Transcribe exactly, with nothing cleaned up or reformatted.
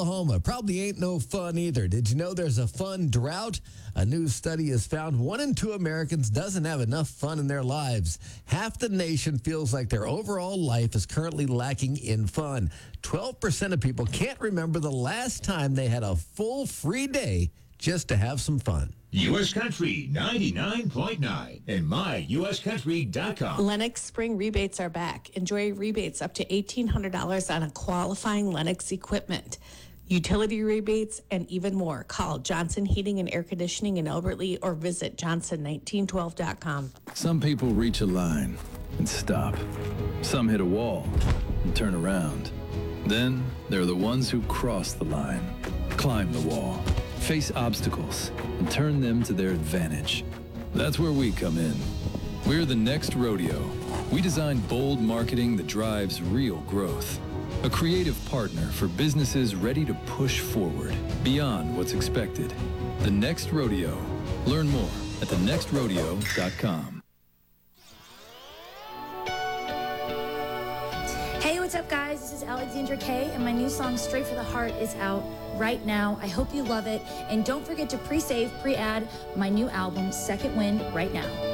Oklahoma probably ain't no fun either. Did you know there's a fun drought? A new study has found one in two Americans doesn't have enough fun in their lives. Half the nation feels like their overall life is currently lacking in fun. twelve percent of people can't remember the last time they had a full free day just to have some fun. U S Country ninety-nine point nine and my U S country dot com. Lennox spring rebates are back. Enjoy rebates up to eighteen hundred dollars on a qualifying Lennox equipment. Utility rebates and even more. Call Johnson Heating and Air Conditioning in Albert Lea or visit johnson nineteen twelve dot com. Some people reach a line and stop. Some hit a wall and turn around. Then there are the ones who cross the line, climb the wall, face obstacles, and turn them to their advantage. That's where we come in. We're the next rodeo. We design bold marketing that drives real growth. A creative partner for businesses ready to push forward beyond what's expected. The Next Rodeo. Learn more at the next rodeo dot com. Hey, what's up, guys? This is Alexandra Kay, and my new song, Straight for the Heart, is out right now. I hope you love it. And don't forget to pre-save, pre-add my new album, Second Wind, right now.